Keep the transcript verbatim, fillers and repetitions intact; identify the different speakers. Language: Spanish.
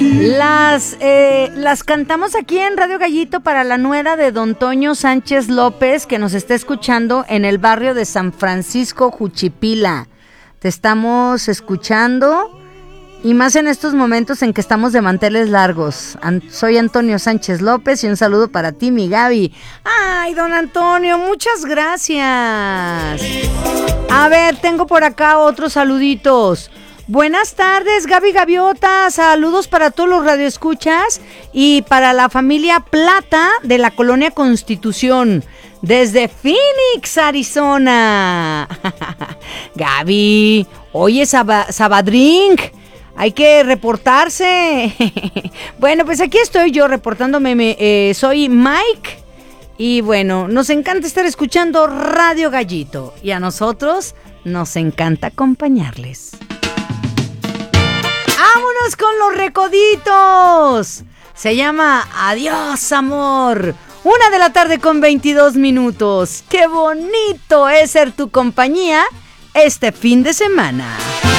Speaker 1: Las, eh, las cantamos aquí en Radio Gallito para la nuera de don Toño Sánchez López, que nos está escuchando en el barrio de San Francisco, Juchipila. Te estamos escuchando, y más en estos momentos en que estamos de manteles largos. An- soy Antonio Sánchez López y un saludo para ti, mi Gaby. Ay, don Antonio, muchas gracias. A ver, tengo por acá otros saluditos. Buenas tardes, Gaby Gaviota. Saludos para todos los radioescuchas y para la familia Plata de la Colonia Constitución, desde Phoenix, Arizona. Gaby, oye, Sab- Sabadrink, hay que reportarse. Bueno, pues aquí estoy yo reportándome. Me, eh, soy Mike. Y bueno, nos encanta estar escuchando Radio Gallito. Y a nosotros nos encanta acompañarles. ¡Vámonos con los recoditos! Se llama Adiós, amor. Una de la tarde con veintidós minutos. ¡Qué bonito es ser tu compañía este fin de semana!